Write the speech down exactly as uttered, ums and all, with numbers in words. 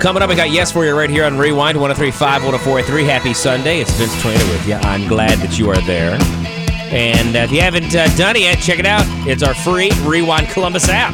Coming up, I got Yes For You right here on Rewind, one oh three point five, one oh four point three. Happy Sunday. It's Vince Trainer with you. I'm glad that you are there. And uh, if you haven't uh, done it yet, check it out. It's our free Rewind Columbus app.